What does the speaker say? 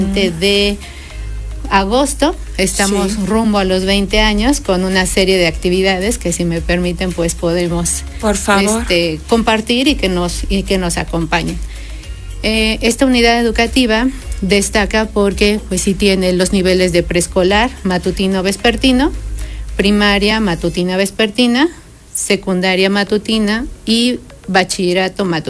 De agosto estamos rumbo a los 20 años con una serie de actividades que, si me permiten, pues podemos, por favor, compartir y que nos acompañen. Esta unidad educativa destaca porque pues sí tiene los niveles de preescolar, matutino, vespertino, primaria, matutina, vespertina, secundaria, matutina y bachillerato matutino.